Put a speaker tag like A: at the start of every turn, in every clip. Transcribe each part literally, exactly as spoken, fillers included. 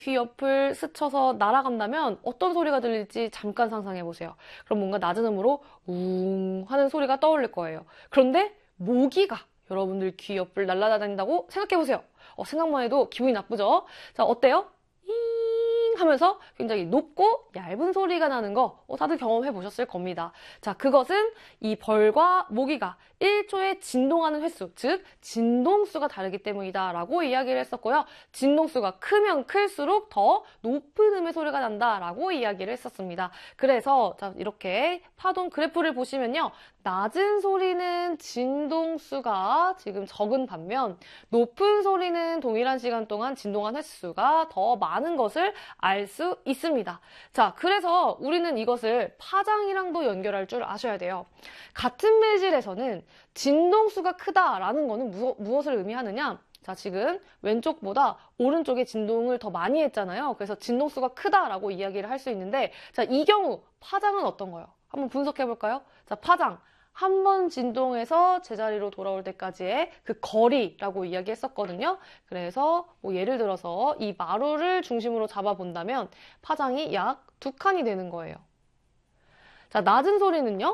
A: 귀 옆을 스쳐서 날아간다면 어떤 소리가 들릴지 잠깐 상상해 보세요. 그럼 뭔가 낮은 음으로 웅 하는 소리가 떠올릴 거예요. 그런데 모기가 여러분들 귀 옆을 날아다닌다고 생각해 보세요. 어, 생각만 해도 기분이 나쁘죠? 자, 어때요? 잉 하면서 굉장히 높고 얇은 소리가 나는 거 어, 다들 경험해 보셨을 겁니다. 자, 그것은 이 벌과 모기가 일 초에 진동하는 횟수, 즉 진동수가 다르기 때문이다 라고 이야기를 했었고요. 진동수가 크면 클수록 더 높은 음의 소리가 난다 라고 이야기를 했었습니다. 그래서 자, 이렇게 파동 그래프를 보시면요. 낮은 소리는 진동수가 지금 적은 반면 높은 소리는 동일한 시간 동안 진동한 횟수가 더 많은 것을 알 수 있습니다. 자, 그래서 우리는 이것을 파장이랑도 연결할 줄 아셔야 돼요. 같은 매질에서는 진동수가 크다라는 거는 무, 무엇을 의미하느냐? 자, 지금 왼쪽보다 오른쪽에 진동을 더 많이 했잖아요. 그래서 진동수가 크다라고 이야기를 할 수 있는데, 자, 이 경우 파장은 어떤 거예요? 한번 분석해 볼까요? 자, 파장. 한 번 진동해서 제자리로 돌아올 때까지의 그 거리라고 이야기했었거든요. 그래서 뭐 예를 들어서 이 마루를 중심으로 잡아본다면 파장이 약 두 칸이 되는 거예요. 자, 낮은 소리는요.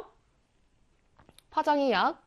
A: 파장이 약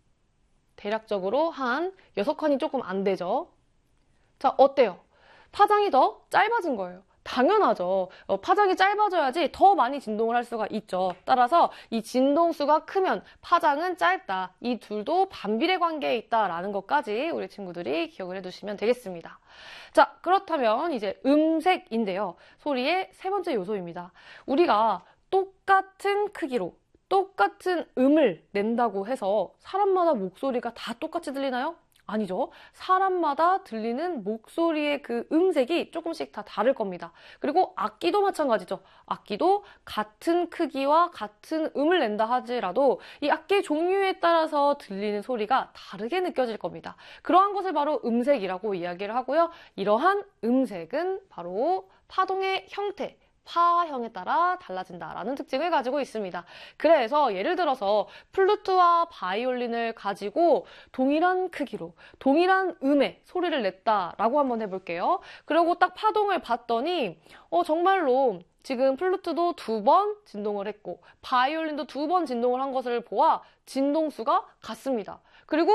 A: 대략적으로 한 여섯 칸이 조금 안 되죠. 자, 어때요? 파장이 더 짧아진 거예요. 당연하죠. 어, 파장이 짧아져야지 더 많이 진동을 할 수가 있죠. 따라서 이 진동수가 크면 파장은 짧다. 이 둘도 반비례 관계에 있다라는 것까지 우리 친구들이 기억을 해두시면 되겠습니다. 자, 그렇다면 이제 음색인데요. 소리의 세 번째 요소입니다. 우리가 똑같은 크기로 똑같은 음을 낸다고 해서 사람마다 목소리가 다 똑같이 들리나요? 아니죠. 사람마다 들리는 목소리의 그 음색이 조금씩 다 다를 겁니다. 그리고 악기도 마찬가지죠. 악기도 같은 크기와 같은 음을 낸다 하더라도 이 악기 종류에 따라서 들리는 소리가 다르게 느껴질 겁니다. 그러한 것을 바로 음색이라고 이야기를 하고요. 이러한 음색은 바로 파동의 형태, 파형에 따라 달라진다라는 특징을 가지고 있습니다. 그래서 예를 들어서 플루트와 바이올린을 가지고 동일한 크기로 동일한 음의 소리를 냈다라고 한번 해볼게요. 그리고 딱 파동을 봤더니 어, 정말로 지금 플루트도 두 번 진동을 했고 바이올린도 두 번 진동을 한 것을 보아 진동수가 같습니다. 그리고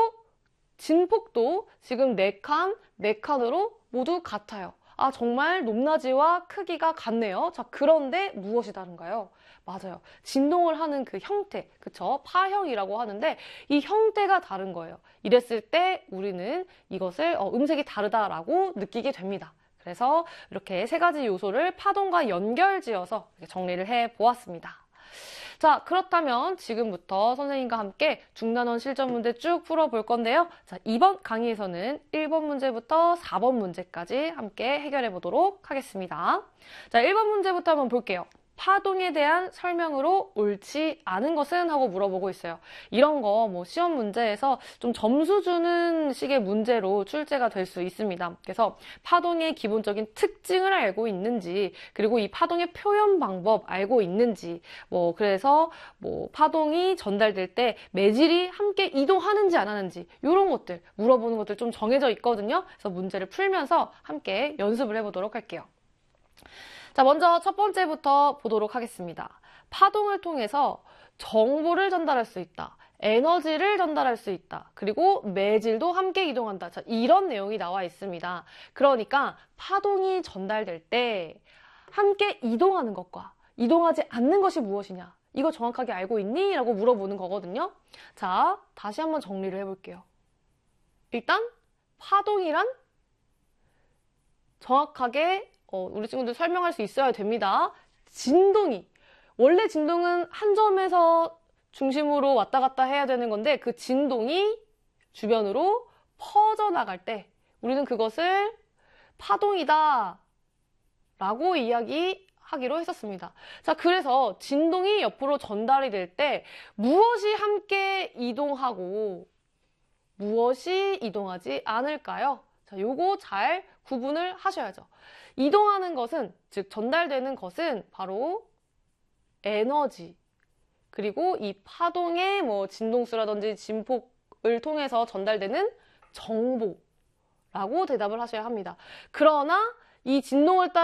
A: 진폭도 지금 네 칸, 네 칸으로 모두 같아요. 아, 정말 높낮이와 크기가 같네요. 자, 그런데 무엇이 다른가요? 맞아요. 진동을 하는 그 형태, 그쵸? 파형이라고 하는데 이 형태가 다른 거예요. 이랬을 때 우리는 이것을 어, 음색이 다르다라고 느끼게 됩니다. 그래서 이렇게 세 가지 요소를 파동과 연결지어서 정리를 해보았습니다. 자, 그렇다면 지금부터 선생님과 함께 중단원 실전 문제 쭉 풀어볼 건데요. 자, 이번 강의에서는 일 번 문제부터 사 번 문제까지 함께 해결해 보도록 하겠습니다. 자, 일 번 문제부터 한번 볼게요. 파동에 대한 설명으로 옳지 않은 것은? 하고 물어보고 있어요. 이런 거 뭐 시험 문제에서 좀 점수 주는 식의 문제로 출제가 될 수 있습니다. 그래서 파동의 기본적인 특징을 알고 있는지, 그리고 이 파동의 표현 방법 알고 있는지, 뭐 그래서 뭐 파동이 전달될 때 매질이 함께 이동하는지 안 하는지 이런 것들 물어보는 것들 좀 정해져 있거든요. 그래서 문제를 풀면서 함께 연습을 해보도록 할게요. 자, 먼저 첫 번째부터 보도록 하겠습니다. 파동을 통해서 정보를 전달할 수 있다. 에너지를 전달할 수 있다. 그리고 매질도 함께 이동한다. 자, 이런 내용이 나와 있습니다. 그러니까 파동이 전달될 때 함께 이동하는 것과 이동하지 않는 것이 무엇이냐? 이거 정확하게 알고 있니? 라고 물어보는 거거든요. 자, 다시 한번 정리를 해볼게요. 일단 파동이란 정확하게 어, 우리 친구들 설명할 수 있어야 됩니다. 진동이 원래 진동은 한 점에서 중심으로 왔다 갔다 해야 되는 건데 그 진동이 주변으로 퍼져나갈 때 우리는 그것을 파동이다 라고 이야기하기로 했었습니다. 자, 그래서 진동이 옆으로 전달이 될 때 무엇이 함께 이동하고 무엇이 이동하지 않을까요? 자, 요거 잘 구분을 하셔야죠. 이동하는 것은, 즉 전달되는 것은 바로 에너지, 그리고 이 파동의 뭐 진동수라든지 진폭을 통해서 전달되는 정보라고 대답을 하셔야 합니다. 그러나 이 진동을 따라